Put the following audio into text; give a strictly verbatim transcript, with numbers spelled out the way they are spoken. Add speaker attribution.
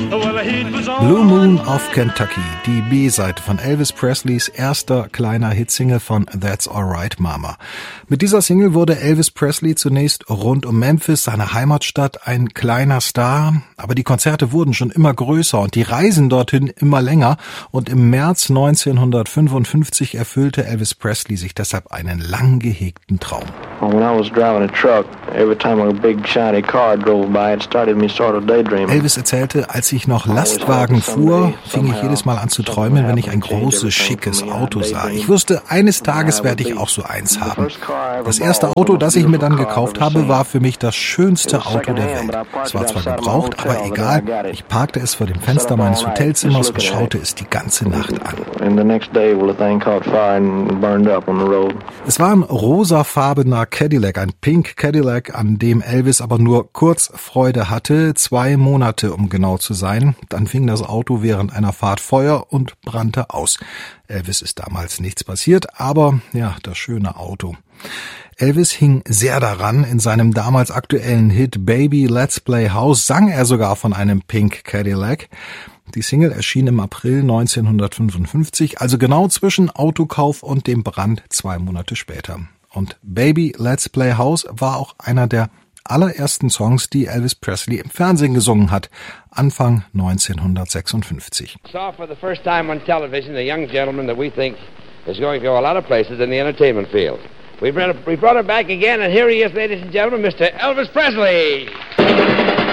Speaker 1: Blue Moon of Kentucky, die B-Seite von Elvis Presleys erster kleiner Hitsingle von That's Alright Mama. Mit dieser Single wurde Elvis Presley zunächst rund um Memphis, seine Heimatstadt, ein kleiner Star, aber die Konzerte wurden schon immer größer und die Reisen dorthin immer länger und im März neunzehnhundertfünfundfünfzig erfüllte Elvis Presley sich deshalb einen lang gehegten Traum.
Speaker 2: When I was driving a truck, every time a big shiny car drove by, it started me sort of daydreaming.
Speaker 1: Elvis erzählte, als ich noch Lastwagen fuhr, fing ich jedes Mal an zu träumen, wenn ich ein großes, schickes Auto sah. Ich wusste, eines Tages werde ich auch so eins haben. Das erste Auto, das ich mir dann gekauft habe, war für mich das schönste Auto der Welt. Es war zwar gebraucht, aber egal. Ich parkte es vor dem Fenster meines Hotelzimmers und schaute es die ganze Nacht an. Es war ein rosafarbener Cadillac, ein Pink Cadillac, an dem Elvis aber nur kurz Freude hatte, zwei Monate, um genau zu sein. Dann fing das Auto während einer Fahrt Feuer und brannte aus. Elvis ist damals nichts passiert, aber ja, das schöne Auto. Elvis hing sehr daran. In seinem damals aktuellen Hit Baby Let's Play House sang er sogar von einem Pink Cadillac. Die Single erschien im April neunzehnhundertfünfundfünfzig, also genau zwischen Autokauf und dem Brand zwei Monate später. Und Baby Let's Play House war auch einer der allerersten Songs, die Elvis Presley im Fernsehen gesungen hat, Anfang neunzehnhundertsechsundfünfzig.
Speaker 3: Saw for the first time on television a young gentleman that we think is going to go a lot of places in the entertainment field. We brought, we brought him back again, and here he is, ladies and gentlemen, Mister Elvis Presley.